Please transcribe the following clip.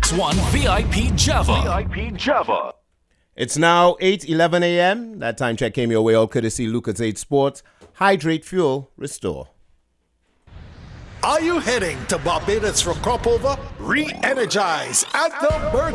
1061 VIP Java. VIP Java. It's now 8:11 a.m. That time check came your way, all courtesy Lucozade Sports. Hydrate, fuel, restore. Are you heading to Barbados for crop over? Re-energize at the Bird